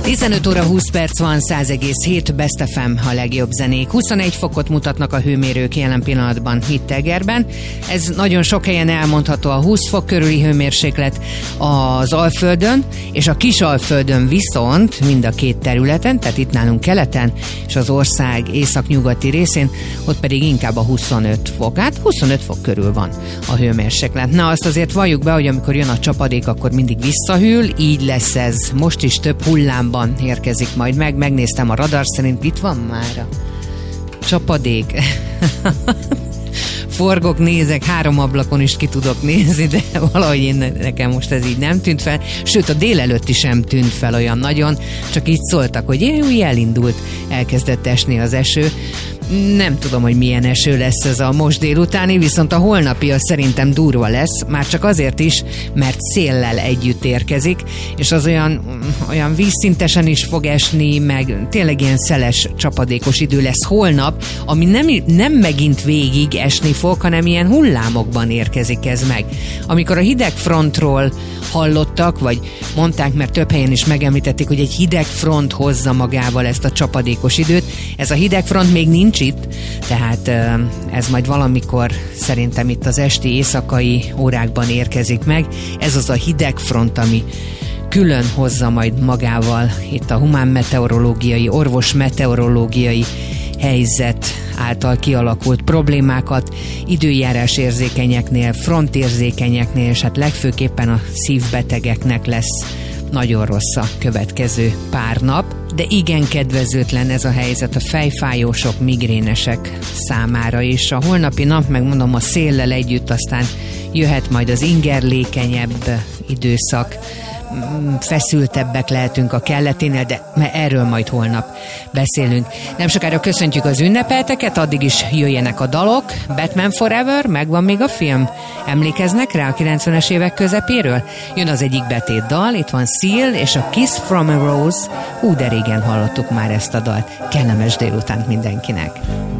15 óra 20 perc van, 100,7 Best FM a legjobb zenék. 21 fokot mutatnak a hőmérők jelen pillanatban itt Egerben. Ez nagyon sok helyen elmondható, a 20 fok körüli hőmérséklet az Alföldön, és a Kisalföldön viszont mind a két területen, tehát itt nálunk keleten, és az ország északnyugati részén, ott pedig inkább a 25 fok. Hát 25 fok körül van a hőmérséklet. Na, azt azért valljuk be, hogy amikor jön a csapadék, akkor mindig visszahűl, így lesz ez. Most is több hullámban érkezik majd meg. Megnéztem a radar szerint, itt van már a csapadék. Forgok, nézek, 3 ablakon is ki tudok nézni, de valahogy nekem most ez így nem tűnt fel. Sőt, a délelőtti sem tűnt fel olyan nagyon, csak így szóltak, hogy elindult, elkezdett esni az eső. Nem tudom, hogy milyen eső lesz ez a most délutáni, viszont a holnapi az szerintem durva lesz, már csak azért is, mert széllel együtt érkezik, és az olyan vízszintesen is fog esni, meg tényleg ilyen szeles, csapadékos idő lesz holnap, ami nem megint végig esni fog, hanem ilyen hullámokban érkezik ez meg. Amikor a hidegfrontról hallottak, vagy mondták, mert több helyen is megemlítették, hogy egy hidegfront hozza magával ezt a csapadékos időt. Ez a hidegfront még nincs itt, tehát ez majd valamikor szerintem itt az esti éjszakai órákban érkezik meg. Ez az a hidegfront, ami külön hozza majd magával itt a humán meteorológiai, orvos meteorológiai helyzet által kialakult problémákat időjárás érzékenyeknél, frontérzékenyeknél, és hát legfőképpen a szívbetegeknek lesz nagyon rossz a következő pár nap, de igen kedvezőtlen ez a helyzet a fejfájósok, migrénesek számára is. A holnapi nap, megmondom, a széllel együtt aztán jöhet majd az ingerlékenyebb időszak, feszültebbek lehetünk a kelleténél, de erről majd holnap beszélünk. Nem sokára köszöntjük az ünnepelteket, addig is jöjjenek a dalok. Batman Forever, megvan még a film? Emlékeznek rá a 90-es évek közepéről? Jön az egyik betét dal, itt van Seal és a Kiss from a Rose. De régen hallottuk már ezt a dalt. Kellemes délutánt mindenkinek!